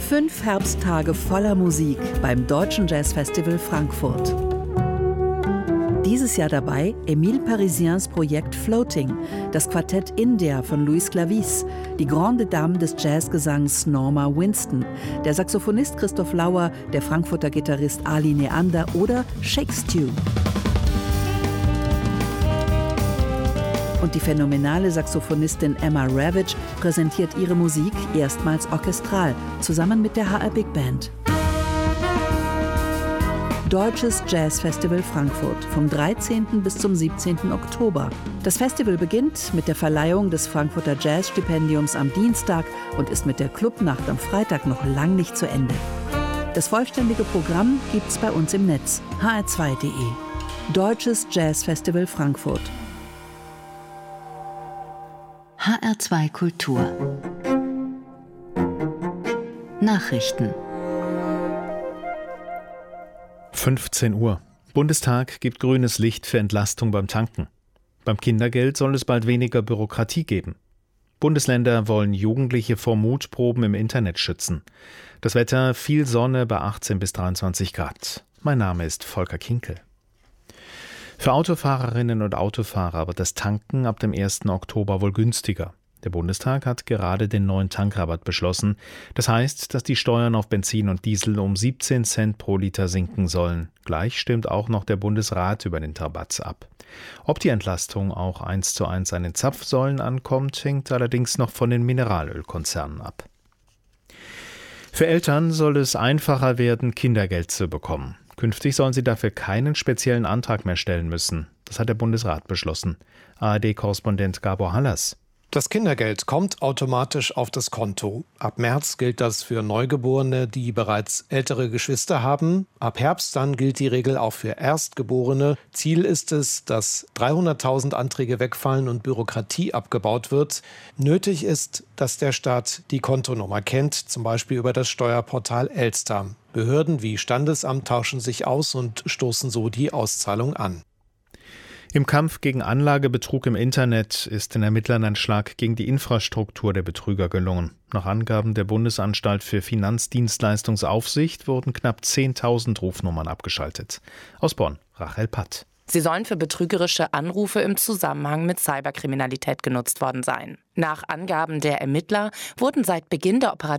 5 Herbsttage voller Musik beim Deutschen Jazzfestival Frankfurt. Dieses Jahr dabei Émile Parisiens Projekt Floating, das Quartett India von Louis Clavis, die Grande Dame des Jazzgesangs Norma Winston, der Saxophonist Christoph Lauer, der Frankfurter Gitarrist Ali Neander oder Shake Stew. Und die phänomenale Saxophonistin Emma Ravitch präsentiert ihre Musik erstmals orchestral, zusammen mit der HR Big Band. Deutsches Jazzfestival Frankfurt vom 13. bis zum 17. Oktober. Das Festival beginnt mit der Verleihung des Frankfurter Jazzstipendiums am Dienstag und ist mit der Clubnacht am Freitag noch lang nicht zu Ende. Das vollständige Programm gibt's bei uns im Netz, hr2.de. Deutsches Jazzfestival Frankfurt. HR2 Kultur. Nachrichten. 15 Uhr. Bundestag gibt grünes Licht für Entlastung beim Tanken. Beim Kindergeld soll es bald weniger Bürokratie geben. Bundesländer wollen Jugendliche vor Mutproben im Internet schützen. Das Wetter, viel Sonne bei 18 bis 23 Grad. Mein Name ist Volker Kinkel. Für Autofahrerinnen und Autofahrer wird das Tanken ab dem 1. Oktober wohl günstiger. Der Bundestag hat gerade den neuen Tankrabatt beschlossen. Das heißt, dass die Steuern auf Benzin und Diesel um 17 Cent pro Liter sinken sollen. Gleich stimmt auch noch der Bundesrat über den Rabatt ab. Ob die Entlastung auch 1:1 an den Zapfsäulen ankommt, hängt allerdings noch von den Mineralölkonzernen ab. Für Eltern soll es einfacher werden, Kindergeld zu bekommen. Künftig sollen sie dafür keinen speziellen Antrag mehr stellen müssen. Das hat der Bundesrat beschlossen. ARD-Korrespondent Gabor Hallas. Das Kindergeld kommt automatisch auf das Konto. Ab März gilt das für Neugeborene, die bereits ältere Geschwister haben. Ab Herbst dann gilt die Regel auch für Erstgeborene. Ziel ist es, dass 300.000 Anträge wegfallen und Bürokratie abgebaut wird. Nötig ist, dass der Staat die Kontonummer kennt, zum Beispiel über das Steuerportal Elster. Behörden wie Standesamt tauschen sich aus und stoßen so die Auszahlung an. Im Kampf gegen Anlagebetrug im Internet ist den Ermittlern ein Schlag gegen die Infrastruktur der Betrüger gelungen. Nach Angaben der Bundesanstalt für Finanzdienstleistungsaufsicht wurden knapp 10.000 Rufnummern abgeschaltet. Aus Bonn, Rachel Patt. Sie sollen für betrügerische Anrufe im Zusammenhang mit Cyberkriminalität genutzt worden sein. Nach Angaben der Ermittler wurden seit Beginn der Operation